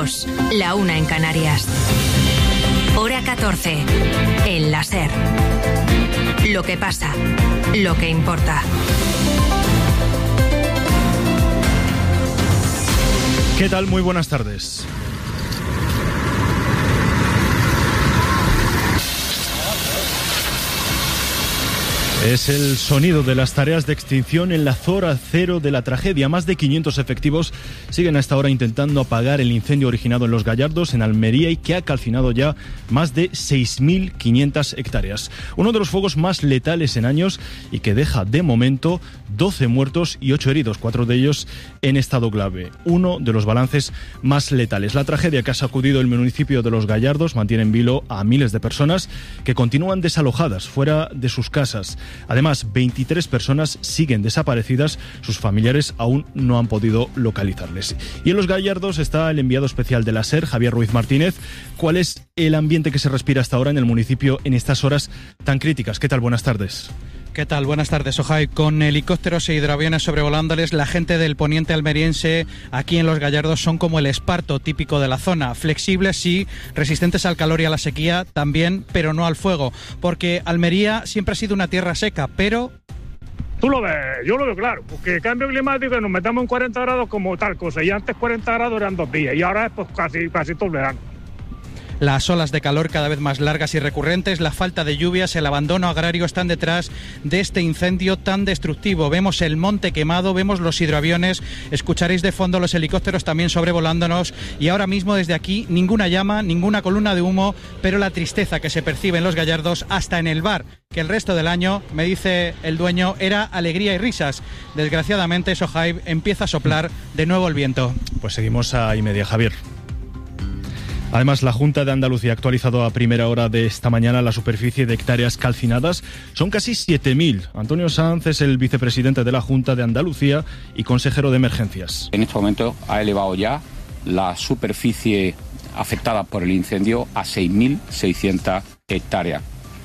2, la 1 en Canarias. Hora 14, en la SER. Lo que pasa, lo que importa. ¿Qué tal? Muy buenas tardes. Es el sonido de las tareas de extinción en la zona cero de la tragedia. Más de 500 efectivos siguen a esta hora intentando apagar el incendio originado en Los Gallardos, en Almería, y que ha calcinado ya más de 6.500 hectáreas. Uno de los fuegos más letales en años y que deja de momento 12 muertos y 8 heridos, 4 de ellos en estado grave. Uno de los balances más letales. La tragedia que ha sacudido el municipio de Los Gallardos mantiene en vilo a miles de personas que continúan desalojadas fuera de sus casas. Además, 23 personas siguen desaparecidas, sus familiares aún no han podido localizarles. Y en Los Gallardos está el enviado especial de la SER, Javier Ruiz Martínez. ¿Cuál es el ambiente que se respira hasta ahora en el municipio en estas horas tan críticas? ¿Qué tal? Buenas tardes. ¿Qué tal? Buenas tardes, Ojai. Con helicópteros e hidroaviones sobrevolándoles, la gente del poniente almeriense aquí en Los Gallardos son como el esparto típico de la zona. Flexibles, sí, resistentes al calor y a la sequía también, pero no al fuego. Porque Almería siempre ha sido una tierra seca, pero... Tú lo ves, yo lo veo claro, porque el cambio climático nos metamos en 40 grados como tal cosa, y antes 40 grados eran 2 días, y ahora es pues casi todo el verano. Las olas de calor cada vez más largas y recurrentes, la falta de lluvias, el abandono agrario están detrás de este incendio tan destructivo. Vemos el monte quemado, vemos los hidroaviones, escucharéis de fondo los helicópteros también sobrevolándonos, y ahora mismo desde aquí ninguna llama, ninguna columna de humo, pero la tristeza que se percibe en Los Gallardos, hasta en el bar, que el resto del año, me dice el dueño, era alegría y risas. Desgraciadamente, Sohaib, empieza a soplar de nuevo el viento. Pues seguimos a y media, Javier. Además, la Junta de Andalucía ha actualizado a primera hora de esta mañana la superficie de hectáreas calcinadas. Son casi 7.000. Antonio Sanz es el vicepresidente de la Junta de Andalucía y consejero de emergencias. En este momento ha elevado ya la superficie afectada por el incendio a 6.600 hectáreas.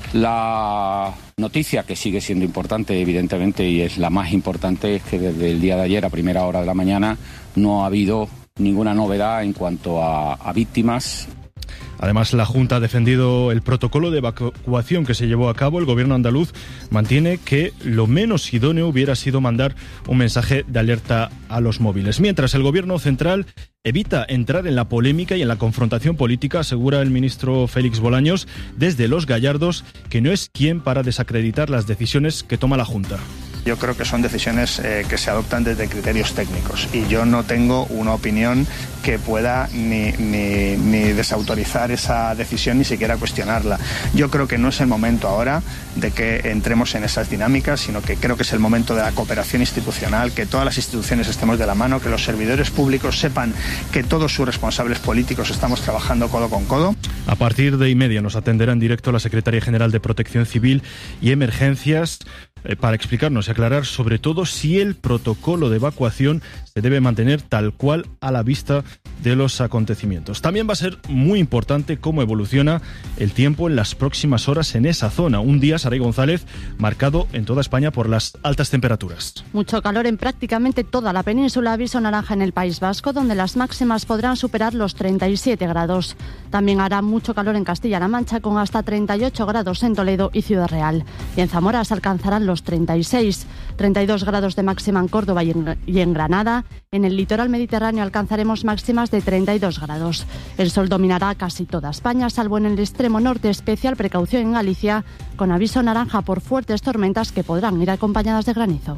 La noticia que sigue siendo importante, evidentemente, y es la más importante, es que desde el día de ayer a primera hora de la mañana no ha habido ninguna novedad en cuanto a víctimas. Además, la Junta ha defendido el protocolo de evacuación que se llevó a cabo. El gobierno andaluz mantiene que lo menos idóneo hubiera sido mandar un mensaje de alerta a los móviles. Mientras, el gobierno central evita entrar en la polémica y en la confrontación política, asegura el ministro Félix Bolaños desde Los Gallardos, que no es quien para desacreditar las decisiones que toma la Junta. Yo creo que son decisiones que se adoptan desde criterios técnicos, y yo no tengo una opinión que pueda ni desautorizar esa decisión, ni siquiera cuestionarla. Yo creo que no es el momento ahora de que entremos en esas dinámicas, sino que creo que es el momento de la cooperación institucional, que todas las instituciones estemos de la mano, que los servidores públicos sepan que todos sus responsables políticos estamos trabajando codo con codo. A partir de y media nos atenderá en directo la secretaria general de Protección Civil y Emergencias para explicarnos y aclarar sobre todo si el protocolo de evacuación se debe mantener tal cual a la vista de los acontecimientos. También va a ser muy importante cómo evoluciona el tiempo en las próximas horas en esa zona. Un día, Saray González, marcado en toda España por las altas temperaturas. Mucho calor en prácticamente toda la península. Aviso naranja en el País Vasco, donde las máximas podrán superar los 37 grados. También hará mucho calor en Castilla-La Mancha, con hasta 38 grados en Toledo y Ciudad Real. Y en Zamora se alcanzarán los 36, 32 grados de máxima en Córdoba y en Granada. En el litoral mediterráneo alcanzaremos máximas de 32 grados. El sol dominará casi toda España, salvo en el extremo norte. Especial precaución en Galicia, con aviso naranja por fuertes tormentas que podrán ir acompañadas de granizo.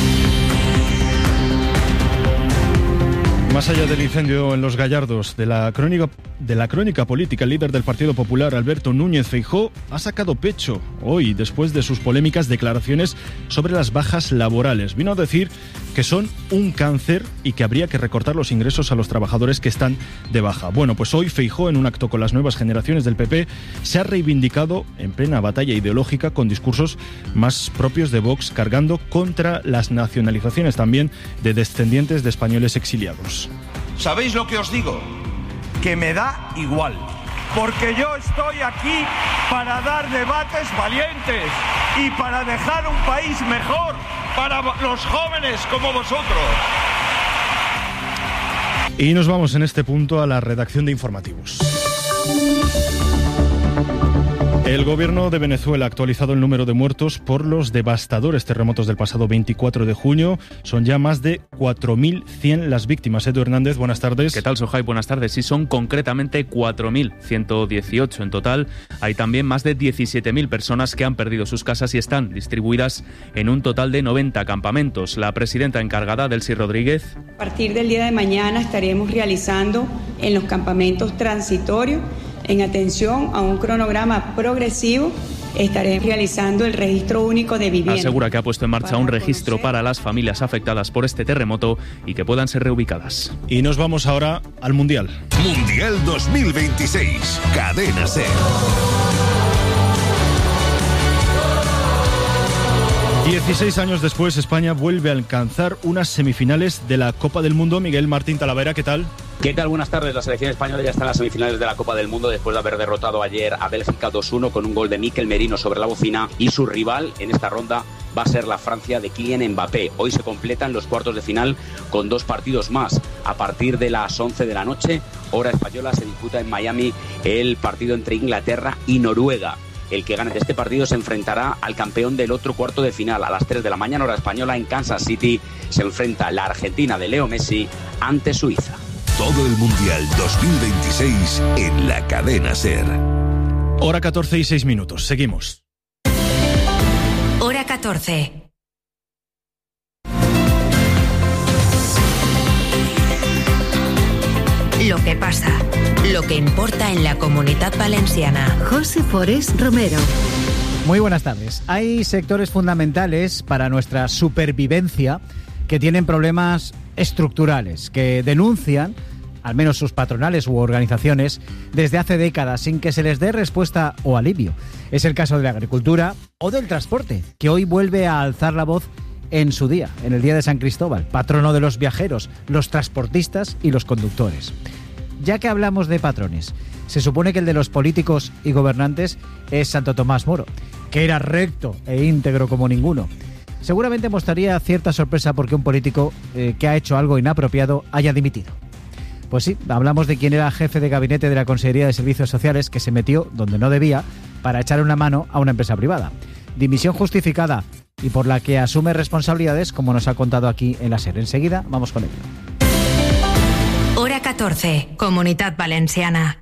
Más allá del incendio en Los Gallardos, de la crónica política, el líder del Partido Popular, Alberto Núñez Feijóo, ha sacado pecho hoy después de sus polémicas declaraciones sobre las bajas laborales. Vino a decir que son un cáncer y que habría que recortar los ingresos a los trabajadores que están de baja. Bueno, pues hoy Feijóo, en un acto con las nuevas generaciones del PP, se ha reivindicado en plena batalla ideológica con discursos más propios de Vox, cargando contra las nacionalizaciones también de descendientes de españoles exiliados. ¿Sabéis lo que os digo? Que me da igual, porque yo estoy aquí para dar debates valientes y para dejar un país mejor para los jóvenes como vosotros. Y nos vamos en este punto a la redacción de informativos. El gobierno de Venezuela ha actualizado el número de muertos por los devastadores terremotos del pasado 24 de junio. Son ya más de 4.100 las víctimas. Edu Hernández, buenas tardes. ¿Qué tal, Sohai? Buenas tardes. Sí, son concretamente 4.118 en total. Hay también más de 17.000 personas que han perdido sus casas y están distribuidas en un total de 90 campamentos. La presidenta encargada, Delcy Rodríguez. A partir del día de mañana estaremos realizando en los campamentos transitorios, en atención a un cronograma progresivo, estaré realizando el registro único de vivienda. Asegura que ha puesto en marcha un registro para las familias afectadas por este terremoto y que puedan ser reubicadas. Y nos vamos ahora al Mundial. Mundial 2026, Cadena SER. 16 años después, España vuelve a alcanzar unas semifinales de la Copa del Mundo. Miguel Martín Talavera, ¿qué tal? ¿Qué tal? Buenas tardes. La selección española ya está en las semifinales de la Copa del Mundo después de haber derrotado ayer a Bélgica 2-1 con un gol de Mikel Merino sobre la bocina, y su rival en esta ronda va a ser la Francia de Kylian Mbappé. Hoy se completan los cuartos de final con 2 partidos más. A partir de las 11 de la noche, hora española, se disputa en Miami el partido entre Inglaterra y Noruega. El que gane de este partido se enfrentará al campeón del otro cuarto de final. A las 3 de la mañana, hora española, en Kansas City, se enfrenta la Argentina de Leo Messi ante Suiza. Todo el Mundial 2026 en la Cadena SER. Hora 14 y 6 minutos. Seguimos. Hora 14. Lo que pasa, lo que importa en la Comunitat Valenciana. José Forés Romero. Muy buenas tardes. Hay sectores fundamentales para nuestra supervivencia que tienen problemas estructurales, que denuncian, al menos sus patronales u organizaciones, desde hace décadas sin que se les dé respuesta o alivio. Es el caso de la agricultura o del transporte, que hoy vuelve a alzar la voz en su día, en el Día de San Cristóbal, patrono de los viajeros, los transportistas y los conductores. Ya que hablamos de patrones, se supone que el de los políticos y gobernantes es Santo Tomás Moro, que era recto e íntegro como ninguno. Seguramente mostraría cierta sorpresa porque un político que ha hecho algo inapropiado haya dimitido. Pues sí, hablamos de quien era jefe de gabinete de la Consejería de Servicios Sociales, que se metió donde no debía para echar una mano a una empresa privada. Dimisión justificada y por la que asume responsabilidades, como nos ha contado aquí en la SER. Enseguida vamos con ello. Hora 14, Comunitat Valenciana.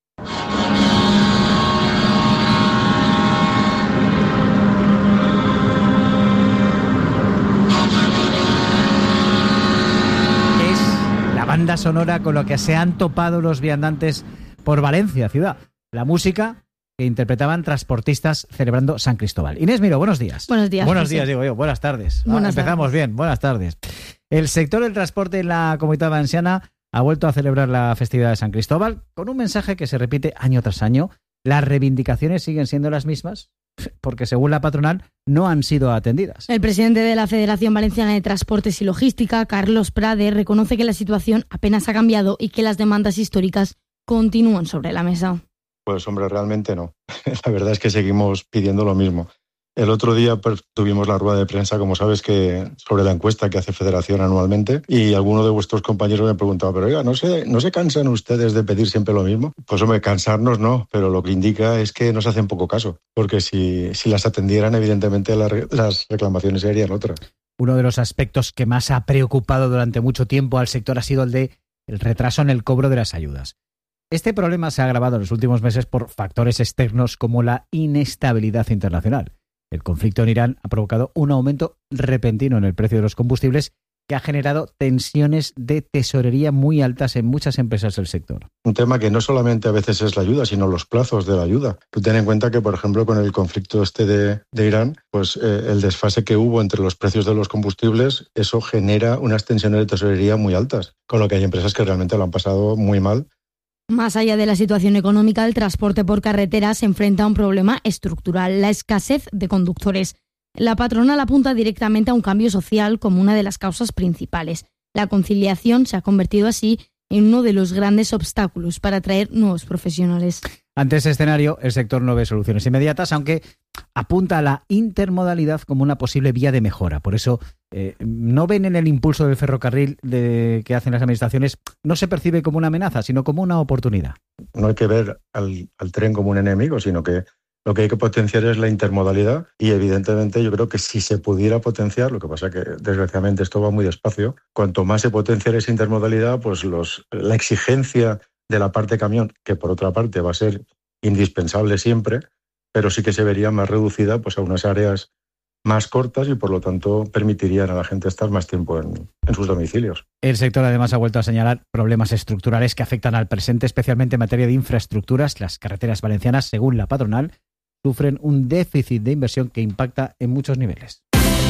Es la banda sonora con la que se han topado los viandantes por Valencia, ciudad. La música que interpretaban transportistas celebrando San Cristóbal. Inés Miró, buenos días. Buenos días. Buenos días, digo yo. Buenas tardes. Empezamos bien. Buenas tardes. El sector del transporte en la Comunitat Valenciana ha vuelto a celebrar la festividad de San Cristóbal con un mensaje que se repite año tras año. Las reivindicaciones siguen siendo las mismas porque, según la patronal, no han sido atendidas. El presidente de la Federación Valenciana de Transportes y Logística, Carlos Prade, reconoce que la situación apenas ha cambiado y que las demandas históricas continúan sobre la mesa. Pues hombre, realmente no. La verdad es que seguimos pidiendo lo mismo. El otro día tuvimos la rueda de prensa, como sabes, que sobre la encuesta que hace Federación anualmente, y alguno de vuestros compañeros me preguntaba, pero oiga, ¿no se cansan ustedes de pedir siempre lo mismo? Pues hombre, cansarnos no, pero lo que indica es que nos hacen poco caso, porque si las atendieran, evidentemente las reclamaciones serían otras. Uno de los aspectos que más ha preocupado durante mucho tiempo al sector ha sido el de el retraso en el cobro de las ayudas. Este problema se ha agravado en los últimos meses por factores externos como la inestabilidad internacional. El conflicto en Irán ha provocado un aumento repentino en el precio de los combustibles que ha generado tensiones de tesorería muy altas en muchas empresas del sector. Un tema que no solamente a veces es la ayuda, sino los plazos de la ayuda. Tú ten en cuenta que, por ejemplo, con el conflicto de Irán, pues el desfase que hubo entre los precios de los combustibles, eso genera unas tensiones de tesorería muy altas, con lo que hay empresas que realmente lo han pasado muy mal. Más allá de la situación económica, el transporte por carretera se enfrenta a un problema estructural, la escasez de conductores. La patronal apunta directamente a un cambio social como una de las causas principales. La conciliación se ha convertido así en uno de los grandes obstáculos para atraer nuevos profesionales. Ante ese escenario, el sector no ve soluciones inmediatas, aunque apunta a la intermodalidad como una posible vía de mejora. Por eso no ven en el impulso del ferrocarril que hacen las administraciones, no se percibe como una amenaza, sino como una oportunidad. No hay que ver al tren como un enemigo, sino que lo que hay que potenciar es la intermodalidad y evidentemente yo creo que si se pudiera potenciar, lo que pasa que desgraciadamente esto va muy despacio, cuanto más se potencia esa intermodalidad, pues la exigencia de la parte camión, que por otra parte va a ser indispensable siempre, pero sí que se vería más reducida pues a unas áreas más cortas y por lo tanto permitirían a la gente estar más tiempo en sus domicilios. El sector además ha vuelto a señalar problemas estructurales que afectan al presente, especialmente en materia de infraestructuras. Las carreteras valencianas, según la patronal, sufren un déficit de inversión que impacta en muchos niveles.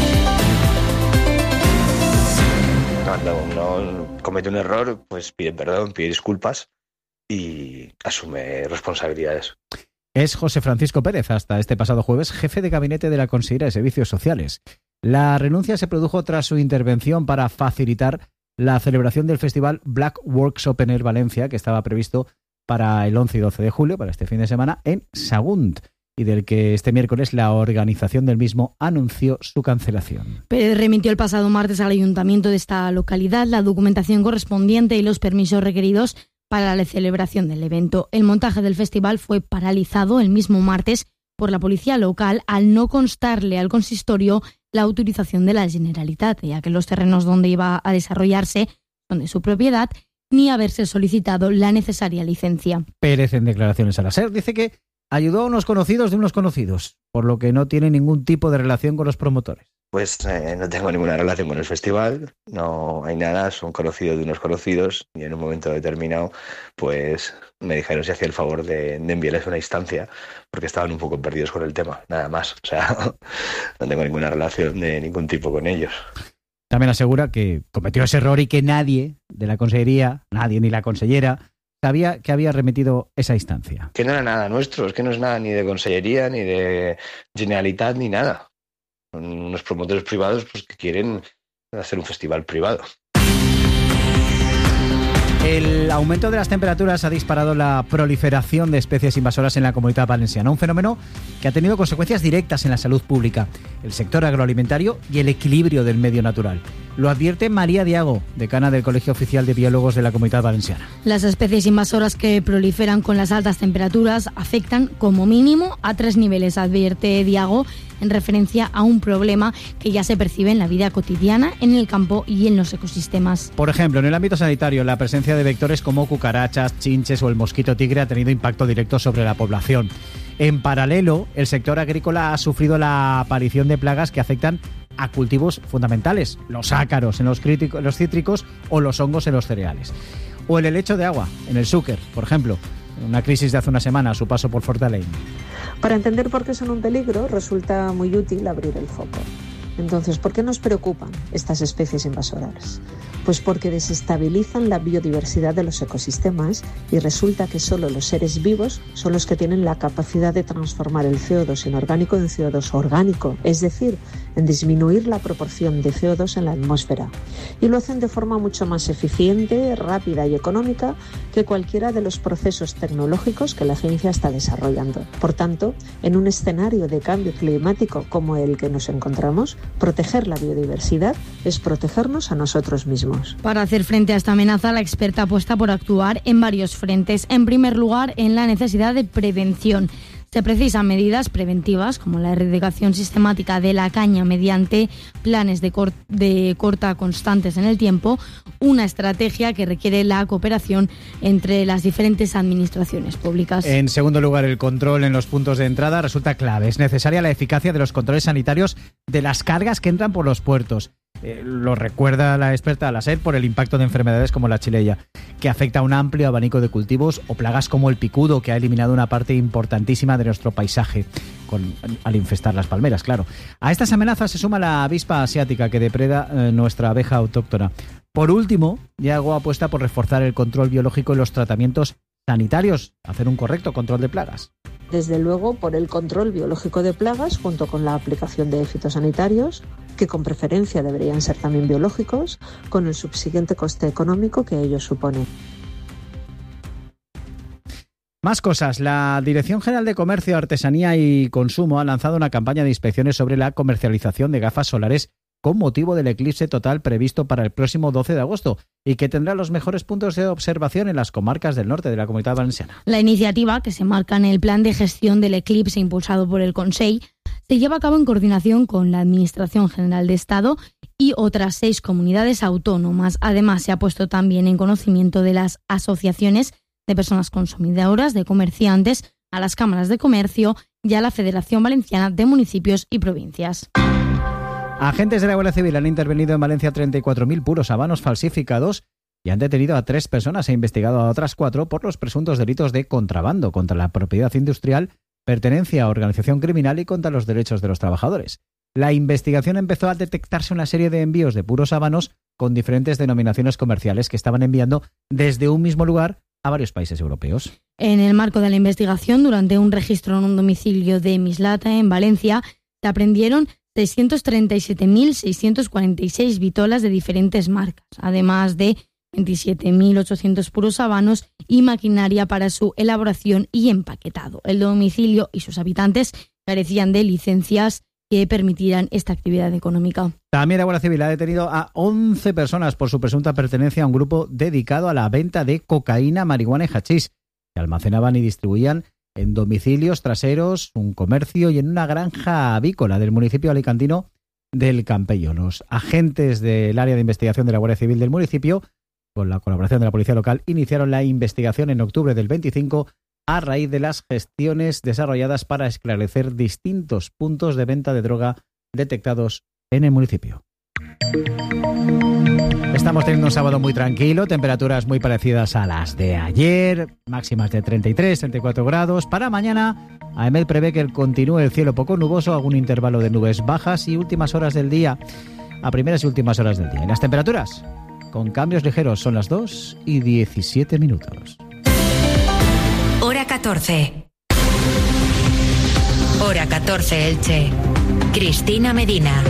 Cuando uno comete un error, pues pide perdón, pide disculpas y asume responsabilidades. Es José Francisco Pérez, hasta este pasado jueves, jefe de gabinete de la Consellería de Servicios Sociales. La renuncia se produjo tras su intervención para facilitar la celebración del festival Black Works Open Air Valencia, que estaba previsto para el 11 y 12 de julio, para este fin de semana, en Sagunt, y del que este miércoles la organización del mismo anunció su cancelación. Pérez remitió el pasado martes al ayuntamiento de esta localidad la documentación correspondiente y los permisos requeridos para la celebración del evento. El montaje del festival fue paralizado el mismo martes por la policía local al no constarle al consistorio la autorización de la Generalitat, ya que los terrenos donde iba a desarrollarse son de su propiedad, ni haberse solicitado la necesaria licencia. Pérez, en declaraciones a la SER, dice que ayudó a unos conocidos de unos conocidos, por lo que no tiene ningún tipo de relación con los promotores. Pues no tengo ninguna relación con el festival, no hay nada, son conocidos de unos conocidos y en un momento determinado pues me dijeron si hacía el favor de enviarles una instancia porque estaban un poco perdidos con el tema, nada más. O sea, no tengo ninguna relación de ningún tipo con ellos. También asegura que cometió ese error y que nadie de la consellería, nadie ni la consellera, sabía que había remitido esa instancia. Que no era nada nuestro, es que no es nada ni de consellería, ni de Generalitat, ni nada. Son unos promotores privados pues, que quieren hacer un festival privado. El aumento de las temperaturas ha disparado la proliferación de especies invasoras en la Comunitat Valenciana, un fenómeno que ha tenido consecuencias directas en la salud pública, el sector agroalimentario y el equilibrio del medio natural. Lo advierte María Diago, decana del Colegio Oficial de Biólogos de la Comunitat Valenciana. Las especies invasoras que proliferan con las altas temperaturas afectan como mínimo a 3 niveles, advierte Diago, en referencia a un problema que ya se percibe en la vida cotidiana, en el campo y en los ecosistemas. Por ejemplo, en el ámbito sanitario, la presencia de vectores como cucarachas, chinches o el mosquito tigre ha tenido impacto directo sobre la población. En paralelo, el sector agrícola ha sufrido la aparición de plagas que afectan a cultivos fundamentales, los ácaros en los cítricos o los hongos en los cereales. O el helecho de agua, en el Xúquer, por ejemplo, una crisis de hace una semana a su paso por Fortaleny. Para entender por qué son un peligro, resulta muy útil abrir el foco. Entonces, ¿por qué nos preocupan estas especies invasoras? Pues porque desestabilizan la biodiversidad de los ecosistemas y resulta que solo los seres vivos son los que tienen la capacidad de transformar el CO2 inorgánico en CO2 orgánico, es decir, en disminuir la proporción de CO2 en la atmósfera. Y lo hacen de forma mucho más eficiente, rápida y económica que cualquiera de los procesos tecnológicos que la ciencia está desarrollando. Por tanto, en un escenario de cambio climático como el que nos encontramos, proteger la biodiversidad es protegernos a nosotros mismos. Para hacer frente a esta amenaza, la experta apuesta por actuar en varios frentes. En primer lugar, en la necesidad de prevención. Se precisan medidas preventivas como la erradicación sistemática de la caña mediante planes de corta constantes en el tiempo, una estrategia que requiere la cooperación entre las diferentes administraciones públicas. En segundo lugar, el control en los puntos de entrada resulta clave. Es necesaria la eficacia de los controles sanitarios de las cargas que entran por los puertos. Lo recuerda la experta a la SER por el impacto de enfermedades como la chileya, que afecta a un amplio abanico de cultivos, o plagas como el picudo, que ha eliminado una parte importantísima de nuestro paisaje al infestar las palmeras, claro. A estas amenazas se suma la avispa asiática que depreda nuestra abeja autóctona. Por último, Diago apuesta por reforzar el control biológico y los tratamientos sanitarios, hacer un correcto control de plagas. Desde luego, por el control biológico de plagas, junto con la aplicación de fitosanitarios, que con preferencia deberían ser también biológicos, con el subsiguiente coste económico que ello supone. Más cosas. La Dirección General de Comercio, Artesanía y Consumo ha lanzado una campaña de inspecciones sobre la comercialización de gafas solares con motivo del eclipse total previsto para el próximo 12 de agosto y que tendrá los mejores puntos de observación en las comarcas del norte de la Comunidad Valenciana. La iniciativa, que se marca en el Plan de Gestión del Eclipse impulsado por el Consell, se lleva a cabo en coordinación con la Administración General de Estado y otras 6 comunidades autónomas. Además, se ha puesto también en conocimiento de las asociaciones de personas consumidoras, de comerciantes, a las cámaras de comercio y a la Federación Valenciana de Municipios y Provincias. Agentes de la Guardia Civil han intervenido en Valencia 34.000 puros habanos falsificados y han detenido a 3 personas e investigado a otras 4 por los presuntos delitos de contrabando contra la propiedad industrial, pertenencia a organización criminal y contra los derechos de los trabajadores. La investigación empezó al detectarse una serie de envíos de puros habanos con diferentes denominaciones comerciales que estaban enviando desde un mismo lugar a varios países europeos. En el marco de la investigación, durante un registro en un domicilio de Mislata, en Valencia, se aprendieron 637.646 vitolas de diferentes marcas, además de 27.800 puros habanos y maquinaria para su elaboración y empaquetado. El domicilio y sus habitantes carecían de licencias que permitieran esta actividad económica. También la Guardia Civil ha detenido a 11 personas por su presunta pertenencia a un grupo dedicado a la venta de cocaína, marihuana y hachís, que almacenaban y distribuían en domicilios traseros, un comercio y en una granja avícola del municipio alicantino del Campello. Los agentes del área de investigación de la Guardia Civil del municipio, con la colaboración de la Policía Local, iniciaron la investigación en octubre del 25 a raíz de las gestiones desarrolladas para esclarecer distintos puntos de venta de droga detectados en el municipio. Estamos teniendo un sábado muy tranquilo, temperaturas muy parecidas a las de ayer, máximas de 33, 34 grados. Para mañana, AEMET prevé que continúe el cielo poco nuboso, algún intervalo de nubes bajas y últimas horas del día, a primeras y últimas horas del día. Y las temperaturas, con cambios ligeros, son las 2:17. Hora 14. Hora 14 Elche. Cristina Medina.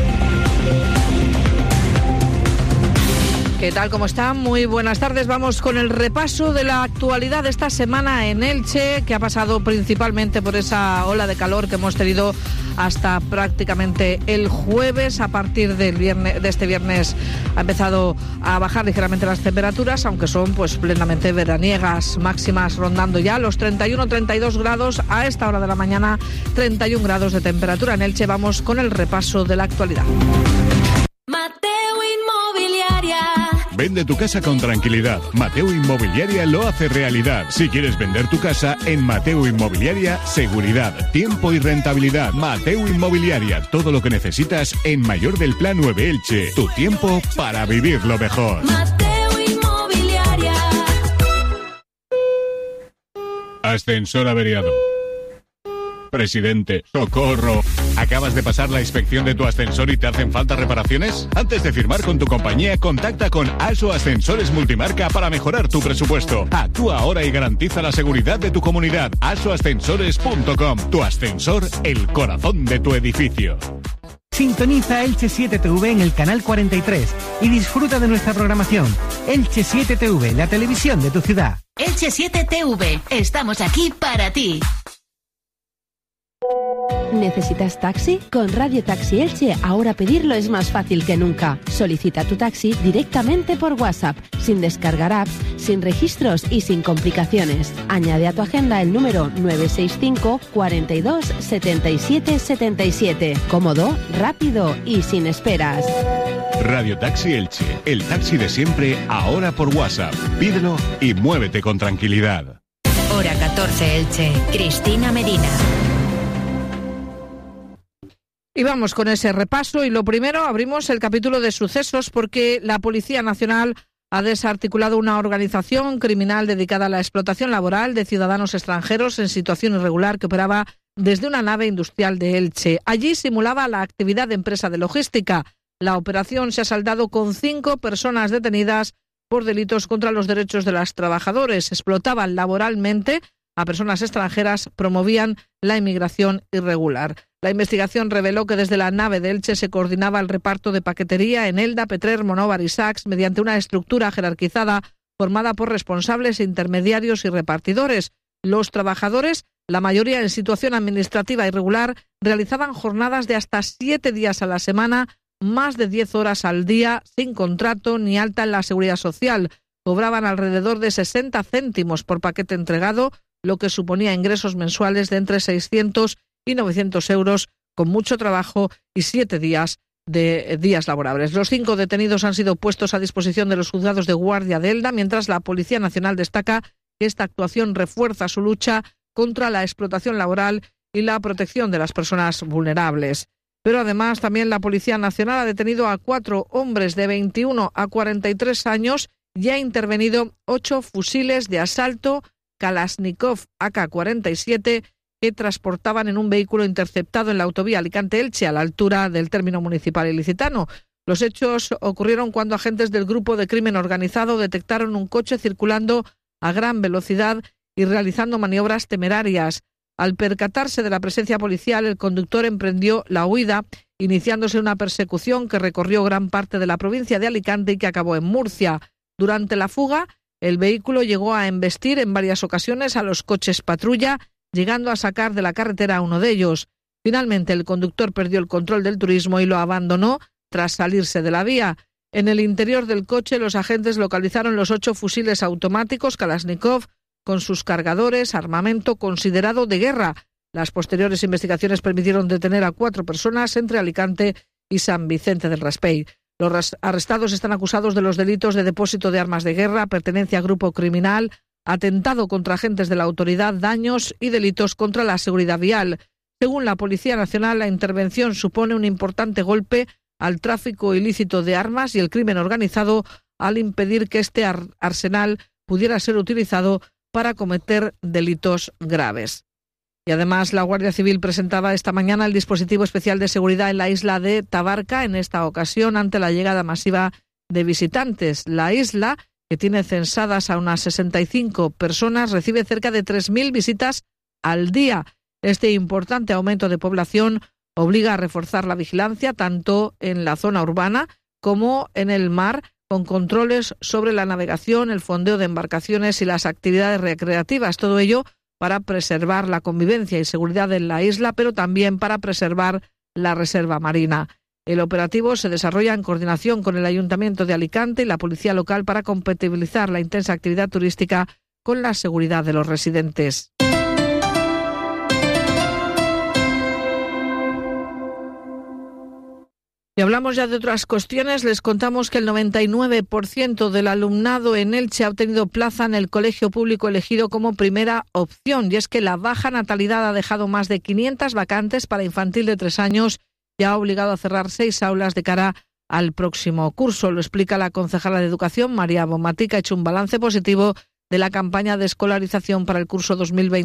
¿Qué tal? ¿Cómo están? Muy buenas tardes. Vamos con el repaso de la actualidad de esta semana en Elche, que ha pasado principalmente por esa ola de calor que hemos tenido hasta prácticamente el jueves. A partir del viernes, de este viernes, ha empezado a bajar ligeramente las temperaturas, aunque son pues plenamente veraniegas, máximas rondando ya los 31-32 grados. A esta hora de la mañana, 31 grados de temperatura en Elche. Vamos con el repaso de la actualidad. Vende tu casa con tranquilidad. Mateo Inmobiliaria lo hace realidad. Si quieres vender tu casa, en Mateo Inmobiliaria, seguridad, tiempo y rentabilidad. Mateo Inmobiliaria, todo lo que necesitas en Mayor del Plan 9 Elche. Tu tiempo para vivirlo mejor. Mateo Inmobiliaria. Ascensor averiado. Presidente, socorro. ¿Acabas de pasar la inspección de tu ascensor y te hacen falta reparaciones? Antes de firmar con tu compañía, contacta con ASO Ascensores Multimarca para mejorar tu presupuesto. Actúa ahora y garantiza la seguridad de tu comunidad. asoascensores.com. Tu ascensor, el corazón de tu edificio. Sintoniza Elche 7TV en el canal 43 y disfruta de nuestra programación. Elche 7TV, la televisión de tu ciudad. Elche 7TV, estamos aquí para ti. ¿Necesitas taxi? Con Radio Taxi Elche ahora pedirlo es más fácil que nunca. Solicita tu taxi directamente por WhatsApp, sin descargar apps, sin registros y sin complicaciones. Añade a tu agenda el número 965 42 77 77. Cómodo, rápido y sin esperas. Radio Taxi Elche, el taxi de siempre, ahora por WhatsApp. Pídelo y muévete con tranquilidad. Hora 14 Elche. Cristina Medina. Y vamos con ese repaso y lo primero, abrimos el capítulo de sucesos porque la Policía Nacional ha desarticulado una organización criminal dedicada a la explotación laboral de ciudadanos extranjeros en situación irregular que operaba desde una nave industrial de Elche. Allí simulaba la actividad de empresa de logística. La operación se ha saldado con 5 personas detenidas por delitos contra los derechos de los trabajadores. Explotaban laboralmente a personas extranjeras, promovían la inmigración irregular. La investigación reveló que desde la nave de Elche se coordinaba el reparto de paquetería en Elda, Petrer, Monóvar y Sachs mediante una estructura jerarquizada formada por responsables, intermediarios y repartidores. Los trabajadores, la mayoría en situación administrativa irregular, realizaban jornadas de hasta 7 días a la semana, más de 10 horas al día, sin contrato ni alta en la seguridad social. Cobraban alrededor de 60 céntimos por paquete entregado, lo que suponía ingresos mensuales de entre 600 y 900 euros, con mucho trabajo y 7 días de días laborables. Los 5 detenidos han sido puestos a disposición de los juzgados de guardia de Elda, mientras la Policía Nacional destaca que esta actuación refuerza su lucha contra la explotación laboral y la protección de las personas vulnerables. Pero además también la Policía Nacional ha detenido a 4 hombres de 21 a 43 años y ha intervenido 8 fusiles de asalto Kalashnikov AK-47 que transportaban en un vehículo interceptado en la autovía Alicante-Elche, a la altura del término municipal ilicitano. Los hechos ocurrieron cuando agentes del grupo de crimen organizado detectaron un coche circulando a gran velocidad y realizando maniobras temerarias. Al percatarse de la presencia policial, el conductor emprendió la huida, iniciándose una persecución que recorrió gran parte de la provincia de Alicante y que acabó en Murcia. Durante la fuga, el vehículo llegó a embestir en varias ocasiones a los coches patrulla, llegando a sacar de la carretera a uno de ellos. Finalmente, el conductor perdió el control del turismo y lo abandonó tras salirse de la vía. En el interior del coche, los agentes localizaron los 8 fusiles automáticos Kalashnikov con sus cargadores, armamento considerado de guerra. Las posteriores investigaciones permitieron detener a 4 personas entre Alicante y San Vicente del Raspey. Los arrestados están acusados de los delitos de depósito de armas de guerra, pertenencia a grupo criminal, atentado contra agentes de la autoridad, daños y delitos contra la seguridad vial. Según la Policía Nacional, la intervención supone un importante golpe al tráfico ilícito de armas y el crimen organizado al impedir que este arsenal pudiera ser utilizado para cometer delitos graves. Y además, la Guardia Civil presentaba esta mañana el dispositivo especial de seguridad en la isla de Tabarca, en esta ocasión ante la llegada masiva de visitantes. La isla, que tiene censadas a unas 65 personas, recibe cerca de 3.000 visitas al día. Este importante aumento de población obliga a reforzar la vigilancia tanto en la zona urbana como en el mar, con controles sobre la navegación, el fondeo de embarcaciones y las actividades recreativas. Todo ello para preservar la convivencia y seguridad en la isla, pero también para preservar la reserva marina. El operativo se desarrolla en coordinación con el Ayuntamiento de Alicante y la Policía Local para compatibilizar la intensa actividad turística con la seguridad de los residentes. Y hablamos ya de otras cuestiones. Les contamos que el 99% del alumnado en Elche ha obtenido plaza en el colegio público elegido como primera opción. Y es que la baja natalidad ha dejado más de 500 vacantes para infantil de 3 años y ha obligado a cerrar 6 aulas de cara al próximo curso. Lo explica la concejala de Educación, María Bonmatí, que ha hecho un balance positivo de la campaña de escolarización para el curso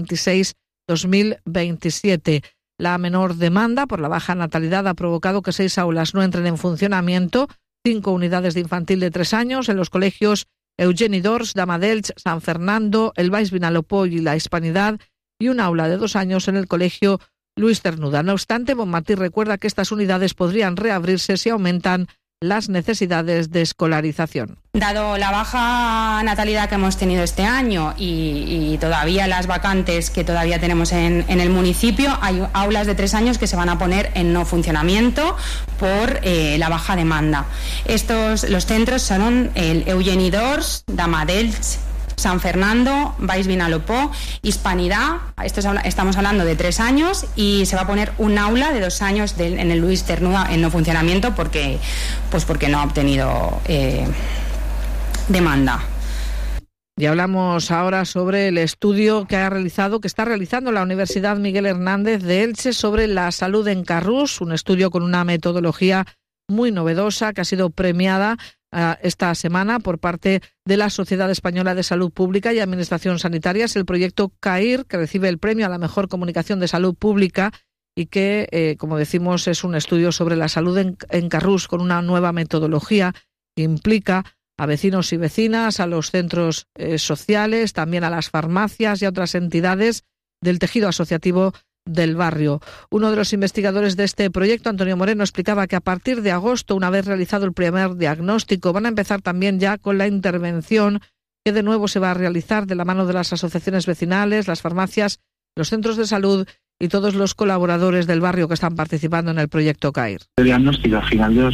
2026-2027. La menor demanda por la baja natalidad ha provocado que 6 aulas no entren en funcionamiento, 5 unidades de infantil de 3 años en los colegios Eugeni d'Ors, Dama d'Elx, San Fernando, el Baix Vinalopó y la Hispanidad, y un aula de 2 años en el colegio Luis Cernuda. No obstante, Bonmatí recuerda que estas unidades podrían reabrirse si aumentan las necesidades de escolarización. Dado la baja natalidad que hemos tenido este año y todavía las vacantes que todavía tenemos en el municipio, hay aulas de 3 años que se van a poner en no funcionamiento por la baja demanda. Los centros son el Eugeni d'Ors, Dama d'Elx, San Fernando, Baix Vinalopó, Hispanidad. Estamos hablando de 3 años y se va a poner un aula de 2 años en el Luis Cernuda en no funcionamiento porque no ha obtenido demanda. Y hablamos ahora sobre el estudio que está realizando la Universidad Miguel Hernández de Elche sobre la salud en Carrús, un estudio con una metodología muy novedosa que ha sido premiada esta semana por parte de la Sociedad Española de Salud Pública y Administración Sanitaria. Es el proyecto CAIR, que recibe el premio a la mejor comunicación de salud pública y que, como decimos, es un estudio sobre la salud en Carrús con una nueva metodología que implica a vecinos y vecinas, a los centros sociales, también a las farmacias y a otras entidades del tejido asociativo del barrio. Uno de los investigadores de este proyecto, Antonio Moreno, explicaba que a partir de agosto, una vez realizado el primer diagnóstico, van a empezar también ya con la intervención que de nuevo se va a realizar de la mano de las asociaciones vecinales, las farmacias, los centros de salud y todos los colaboradores del barrio que están participando en el proyecto CAIR. El diagnóstico a final de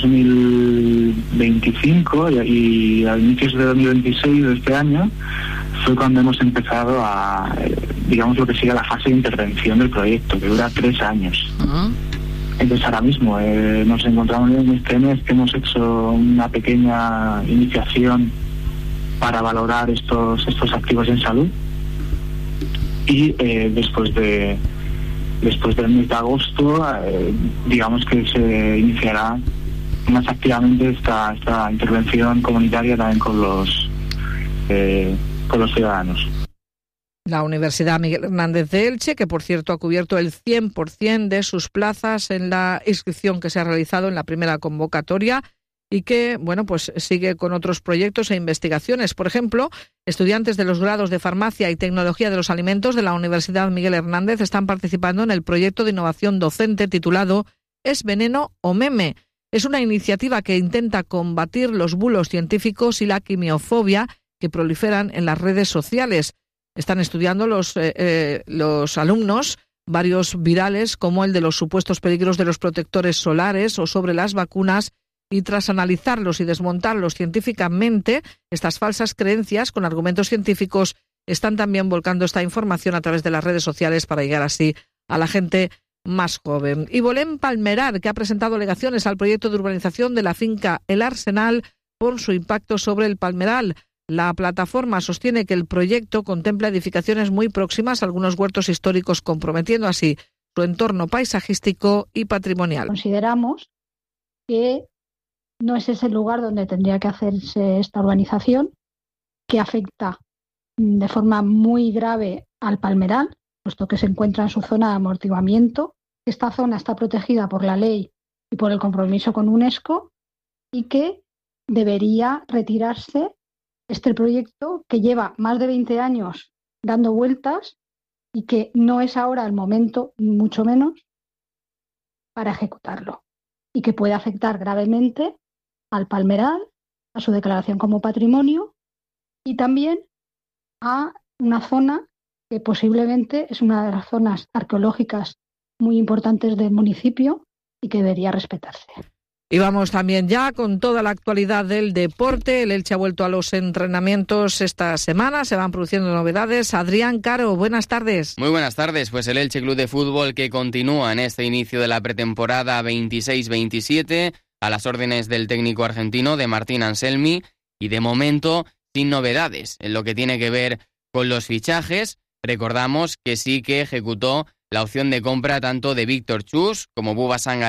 2025 y a inicios de 2026 de este año fue cuando hemos empezado a, digamos, lo que sigue la fase de intervención del proyecto, que dura 3 años. Entonces ahora mismo nos encontramos en este mes que hemos hecho una pequeña iniciación para valorar estos activos en salud y después del mes de agosto digamos que se iniciará más activamente esta intervención comunitaria también con los ciudadanos. La Universidad Miguel Hernández de Elche, que por cierto ha cubierto el 100% de sus plazas en la inscripción que se ha realizado en la primera convocatoria y que, bueno, pues sigue con otros proyectos e investigaciones. Por ejemplo, estudiantes de los grados de Farmacia y Tecnología de los Alimentos de la Universidad Miguel Hernández están participando en el proyecto de innovación docente titulado ¿Es veneno o meme? Es una iniciativa que intenta combatir los bulos científicos y la quimiofobia que proliferan en las redes sociales. Están estudiando los alumnos varios virales como el de los supuestos peligros de los protectores solares o sobre las vacunas y tras analizarlos y desmontarlos científicamente, estas falsas creencias con argumentos científicos están también volcando esta información a través de las redes sociales para llegar así a la gente más joven. Y Bolén Palmerar, que ha presentado alegaciones al proyecto de urbanización de la finca El Arsenal por su impacto sobre el palmeral. La plataforma sostiene que el proyecto contempla edificaciones muy próximas a algunos huertos históricos, comprometiendo así su entorno paisajístico y patrimonial. Consideramos que no es ese el lugar donde tendría que hacerse esta urbanización, que afecta de forma muy grave al palmeral, puesto que se encuentra en su zona de amortiguamiento. Esta zona está protegida por la ley y por el compromiso con UNESCO y que debería retirarse este proyecto que lleva más de 20 años dando vueltas y que no es ahora el momento, mucho menos, para ejecutarlo y que puede afectar gravemente al palmeral, a su declaración como patrimonio y también a una zona que posiblemente es una de las zonas arqueológicas muy importantes del municipio y que debería respetarse. Y vamos también ya con toda la actualidad del deporte. El Elche ha vuelto a los entrenamientos esta semana. Se van produciendo novedades. Adrián Caro, buenas tardes. Muy buenas tardes. Pues el Elche Club de Fútbol que continúa en este inicio de la pretemporada 26-27 a las órdenes del técnico argentino de Martín Anselmi y de momento sin novedades en lo que tiene que ver con los fichajes. Recordamos que sí que ejecutó la opción de compra tanto de Víctor Chus como Buba Sanga